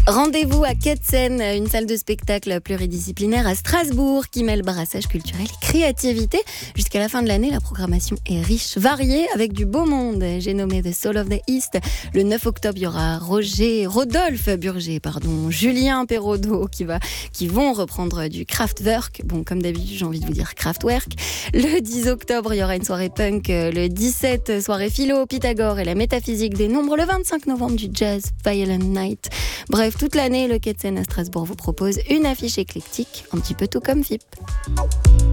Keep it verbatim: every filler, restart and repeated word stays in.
Rendez-vous à Ketzen, une salle de spectacle pluridisciplinaire à Strasbourg qui mêle brassage culturel et créativité. Jusqu'à la fin de l'année, la programmation est riche, variée, avec du beau monde. J'ai nommé The Soul of the East. Le neuf octobre, il y aura Roger, Rodolphe Burger, pardon, Julien Perraudot qui, va, qui vont reprendre du Kraftwerk. Bon, comme d'habitude, j'ai envie de vous dire Kraftwerk. Le dix octobre, il y aura une soirée punk. Le dix-sept, soirée philo, Pythagore et la métaphysique des nombres. Le vingt-cinq novembre, du jazz, Violent Night. Bref, toute l'année, le Ketzen à Strasbourg vous propose une affiche éclectique, un petit peu tout comme F I P.